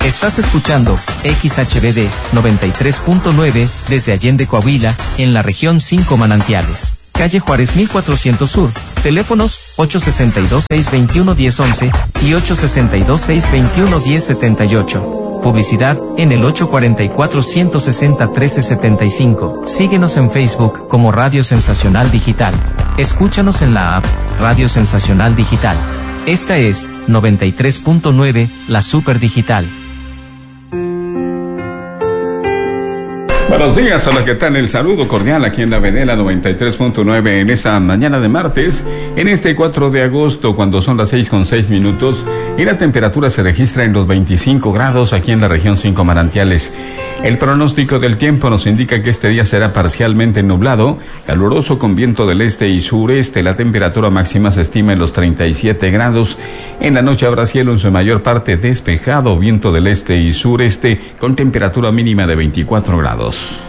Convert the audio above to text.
Estás escuchando XHBD 93.9 desde Allende, Coahuila, en la región 5 Manantiales. Calle Juárez 1400 Sur. Teléfonos 862-621-1011 y 862-621-1078. Publicidad en el 844-160-1375. Síguenos en Facebook como Radio Sensacional Digital. Escúchanos en la app Radio Sensacional Digital. Esta es 93.9, la Super Digital. Buenos días, hola, ¿qué tal? El saludo cordial aquí en la Venela 93.9 en esta mañana de martes, en este 4 de agosto, cuando son las 6:06 y la temperatura se registra en los 25 grados aquí en la región 5 Manantiales. El pronóstico del tiempo nos indica que este día será parcialmente nublado, caluroso con viento del este y sureste. La temperatura máxima se estima en los 37 grados. En la noche habrá cielo en su mayor parte despejado, viento del este y sureste con temperatura mínima de 24 grados.